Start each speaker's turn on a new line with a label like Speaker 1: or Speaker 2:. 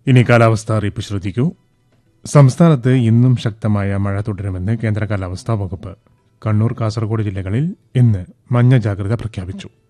Speaker 1: ഇനി കാലാവസ്ഥ അറിയിപ്പ് ശ്രദ്ധിക്കൂ. സംസ്ഥാനത്ത് ഇന്നും ശക്തമായ മഴ തുടരുമെന്ന് കേന്ദ്ര കാലാവസ്ഥാ വകുപ്പ്. കണ്ണൂർ, കാസർഗോഡ് ജില്ലകളിൽ ഇന്ന് മഞ്ഞ ജാഗ്രത പ്രഖ്യാപിച്ചു.